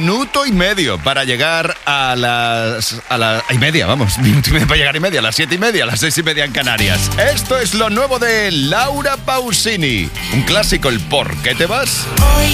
minuto y medio para llegar a las minuto y medio para llegar y media, a las 7:30, a las 6:30 en Canarias. Esto es lo nuevo de Laura Pausini. Un clásico, el ¿Por qué te vas? Hoy